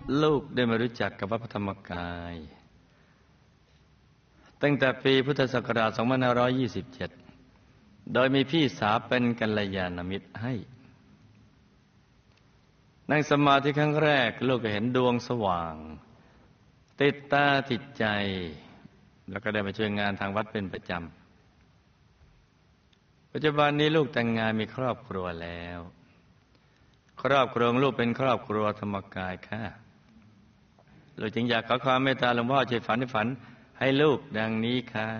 ลูกได้มารู้จักกับวัดพระธรรมกายตั้งแต่ปีพุทธศักราช 2527 โดยมีพี่สาวเป็นกัลยาณมิตรให้นั่งสมาธิครั้งแรกลูกก็เห็นดวงสว่างติดตาติดใจแล้วก็ได้มาช่วยงานทางวัดเป็นประจำปัจจุบันนี้ลูกแต่งงานมีครอบครัวแล้วครอบครัวของลูกเป็นครอบครัวธรรมกายค่ะลูกจึงอยากขอความเมตตาหลวงพ่อช่วยฝันให้ลูกดังนี้ค่ะ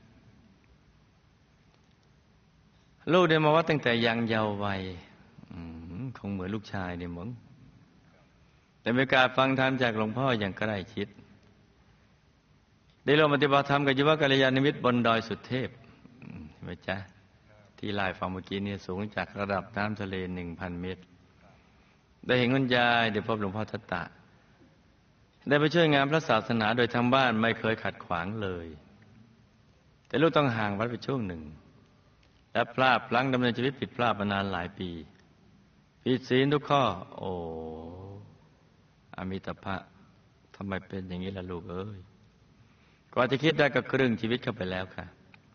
ลูกได้มาวัดตั้งแต่ยังเยาว์วัยคงเหมือนลูกชายเนี่ยมั้งแต่มีการฟังธรรมจากหลวงพ่ออย่างใกล้ชิดได้ลงปฏิบัติธรรมกับยุวกัลยาณมิตรบนดอยสุเทพเห็นไหมจ๊ะที่ไล่ฟังเมื่อกี้นี่สูงจากระดับน้ำทะเล 1,000 เมตรได้เห็นคุณยายได้พบหลวงพ่อทัตตะได้ไปช่วยงานพระศาสนาโดยทางบ้านไม่เคยขัดขวางเลยแต่ลูกต้องห่างวัดไปช่วงหนึ่งและพลาดพลั้งดำเนินชีวิตผิดพลาดมานานหลายปีผิดศีลทุกข้อโอ้อมิตภะทำไมเป็นอย่างนี้ล่ะลูกเอ้ยกว่าจะคิดได้ก็ครึ่งชีวิตเข้าไปแล้วค่ะ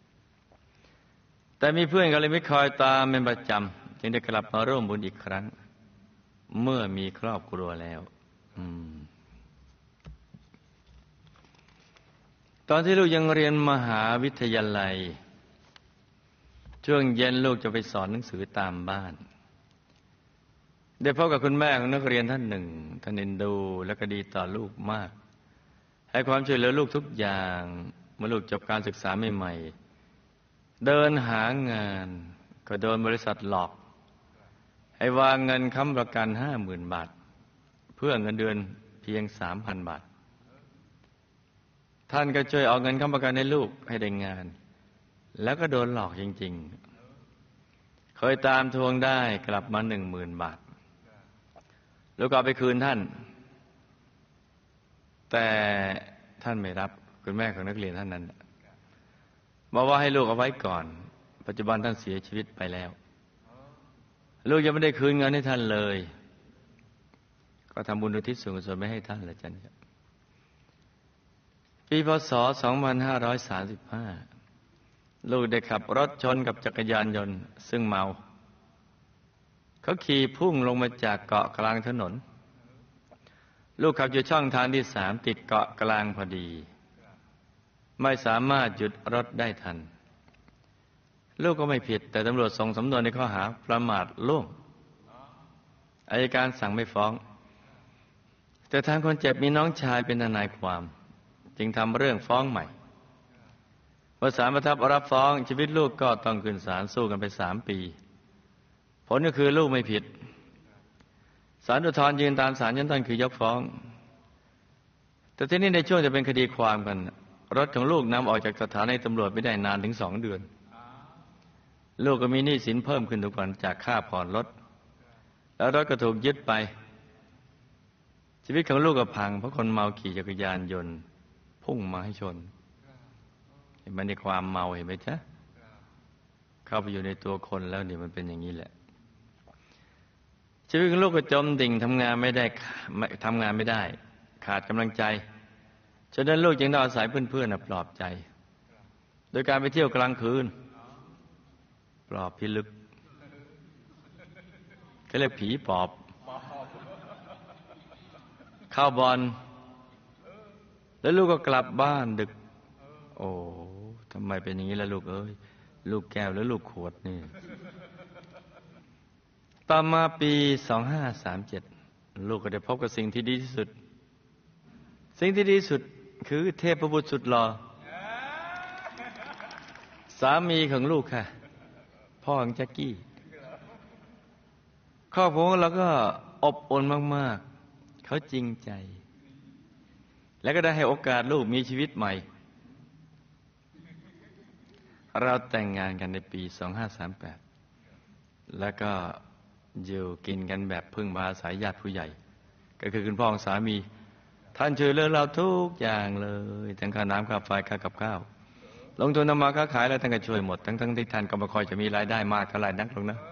แต่มีเพื่อนก็เลยไม่คอยตามเป็นประจำจึงได้กลับมาร่วมบุญอีกครั้งเมื่อมีครอบครัวแล้วตอนที่ลูกยังเรียนมหาวิทยาลัยช่วงเย็นลูกจะไปสอนหนังสือตามบ้านได้พบกับคุณแม่ของนักเรียนท่านหนึ่งท่านเอ็นดูและก็ดีต่อลูกมากให้ความช่วยเหลือลูกทุกอย่างเมื่อลูกจบการศึกษาใหม่ๆเดินหางานก็โดนบริษัทหลอกให้วางเงินค้ำประกัน 50,000 บาทเพื่อเงินเดือนเพียง 3,000 บาทท่านก็ช่วยเอาเงินค้ำประกันให้ลูกให้ได้งานแล้วก็โดนหลอกจริงๆเคยตามทวงได้กลับมา 10,000 บาทแล้วก็เอาไปคืนท่านแต่ท่านไม่รับคุณแม่ของนักเรียนท่านนั้นบอกว่าให้ลูกเอาไว้ก่อนปัจจุบันท่านเสียชีวิตไปแล้วลูกยังไม่ได้คืนเงินให้ท่านเลยก็ทำบุญอุทิศส่วนกุศลไม่ให้ท่านละจันครับปีพ.ศ. 2535ลูกได้ขับรถชนกับจักรยานยนต์ซึ่งเมาเขาขี่พุ่งลงมาจากเกาะกลางถนนลูกขับอยู่ช่องทางที่ 3ติดเกาะกลางพอดีไม่สามารถหยุดรถได้ทันลูกก็ไม่ผิดแต่ตำรวจส่งสำนวนในข้อหาประมาทร่วมอัยการสั่งไม่ฟ้องแต่ทางคนเจ็บมีน้องชายเป็นทนายความจึงทำเรื่องฟ้องใหม่เมื่อศาลประทับรับฟ้องชีวิตลูกก็ต้องขึ้นศาลสู้กันไป3 ปีผลก็คือลูกไม่ผิดศาลอุทธรณ์ยืนตามศาลชั้นต้นคือยกฟ้องแต่ที่นี่ในช่วงจะเป็นคดีความกันรถของลูกนำออกจากสถานีตำรวจไม่ได้นานถึง2 เดือนลูกก็มีหนี้สินเพิ่มขึ้นทุกวันจากค่าผ่อนรถแล้วรถก็ถูกยึดไปชีวิตของลูกก็พังเพราะคนเมาขี่จักรยานยนต์พุ่งมาให้ชนเห็นไหมในความเมาเห็นไหมจ๊ะเข้าไปอยู่ในตัวคนแล้วเนี่ยมันเป็นอย่างนี้แหละชีวิตของลูกก็จมดิ่งทำงานไม่ได้ขาดกำลังใจฉะนั้นลูกจึงต้องอาศัยเพื่อนๆปลอบใจโดยการไปเที่ยวกลางคืนปลอบพิลึกเขาเรียกผีปอบเข้าบอลแล้วลูกก็กลับบ้านดึกโอ้ทำไมเป็นอย่างนี้ล่ะลูกเอ้ยลูกแก้วหรือลูกขวดนี่ต่อมาปี 2537ลูกก็ได้พบกับสิ่งที่ดีที่สุดสิ่งที่ดีที่สุดคือเทพบุตรสุดหล่อสามีของลูกค่ะพ่อของแจ็คกี้ครอบครัวเราก็อบอุ่นมากๆเขาจริงใจแล้วก็ได้ให้โอกาสลูกมีชีวิตใหม่เราแต่งงานกันในปี 2538แล้วก็อยู่กินกันแบบพึ่งพาอาศัยญาติผู้ใหญ่ก็คือคุณพ่อของสามีท่านช่วยเหลือเราทุกอย่างเลยทั้งค่าน้ำค่าไฟค่ากับข้าวลงทุนทำมาค้าขายแล้วท่านก็ช่วยหมดทั้งที่ท่านก็ไม่ค่อยจะมีรายได้มากเท่าไหร่นักหรอกนะ